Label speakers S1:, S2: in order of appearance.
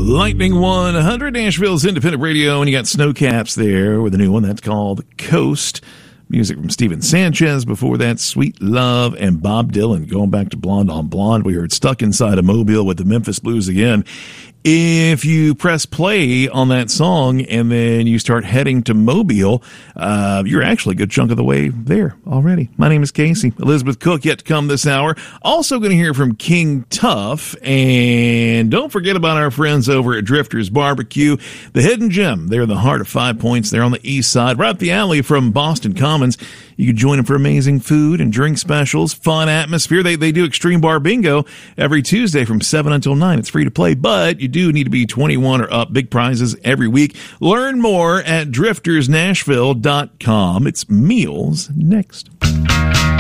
S1: Lightning 100, Nashville's independent radio, and you got Snowcaps there with a new one that's called Coast. Music from Steven Sanchez. Before that, Sweet Love and Bob Dylan. Going back to Blonde on Blonde, we heard Stuck Inside a Mobile with the Memphis Blues again. If you press play on that song and then you start heading to Mobile, you're actually a good chunk of the way there already. My name is Casey. Elizabeth Cook yet to come this hour. Also going to hear from King Tuff. And don't forget about our friends over at Drifters Barbecue, the hidden gem. They're in the heart of 5 Points. They're on the east side, right up the alley from Boston Commons. You can join them for amazing food and drink specials, fun atmosphere. They do Extreme Bar Bingo every Tuesday from 7 until 9. It's free to play, but you do need to be 21 or up. Big prizes every week. Learn more at driftersnashville.com. It's meals next.